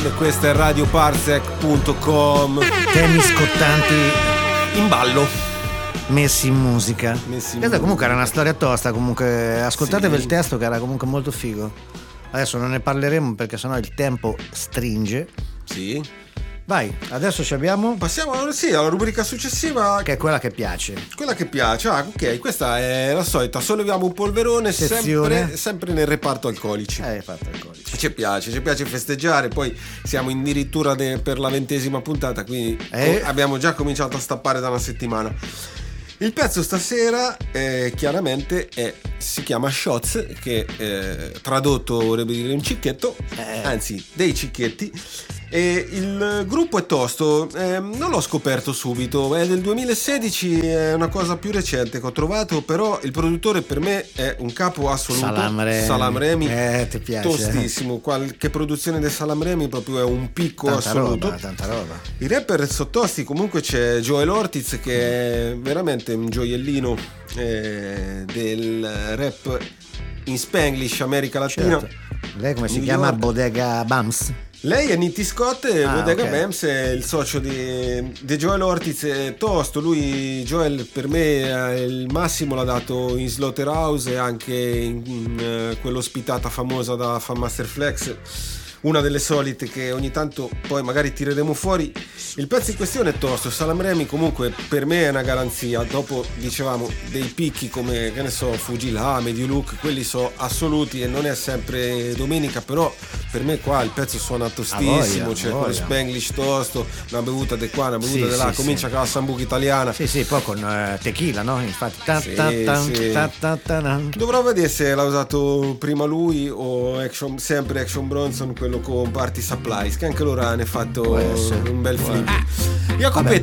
e questa è radioparsec.com. Temi scottanti in ballo, messi in musica. Questa comunque era una storia tosta, comunque ascoltatevi il testo che era comunque molto figo. Adesso non ne parleremo perché sennò il tempo stringe. Sì. Vai, adesso ci abbiamo. Passiamo alla rubrica successiva, che è quella che piace. Quella che piace. Ok, questa è la solita. Solleviamo un polverone, sempre nel reparto alcolici. Reparto alcolici. Ci piace festeggiare. Poi siamo addirittura per la 20ª puntata, quindi abbiamo già cominciato a stappare da una settimana. Il pezzo stasera chiaramente si chiama Shots, che tradotto vorrebbe dire un cicchetto, anzi dei cicchetti. E il gruppo è tosto, non l'ho scoperto subito, è del 2016, è una cosa più recente che ho trovato, però il produttore per me è un capo assoluto. Salam Remi, ti piace, tostissimo, qualche produzione del Salam Remi proprio è un picco assoluto. Tanta roba. I rapper sottosti, comunque c'è Joel Ortiz che è veramente un gioiellino del rap in Spanglish, America Latina. Certo. Lei come si chiama? Bodega Bams? Lei è Nitti Scott e Bodega Bams è il socio di Joel Ortiz, è tosto. Lui, Joel, per me il massimo l'ha dato in Slaughterhouse e anche in quell'ospitata famosa da Fan Master Flex, una delle solite che ogni tanto poi magari tireremo fuori. Il pezzo in questione è tosto. Salam Remi comunque per me è una garanzia. Dopo dicevamo dei picchi come, che ne so, Fujila, Medio Look, quelli sono assoluti e non è sempre domenica, però per me qua il pezzo suona tostissimo, c'è quello Spanglish tosto, una bevuta di qua, una bevuta di là, comincia con la sambuca italiana. Sì, poi con tequila, no? Infatti dovrò vedere se l'ha usato prima lui o sempre Action Bronson, quello con Party Supplies, che anche loro hanno fatto un bel flip. Jacopetto,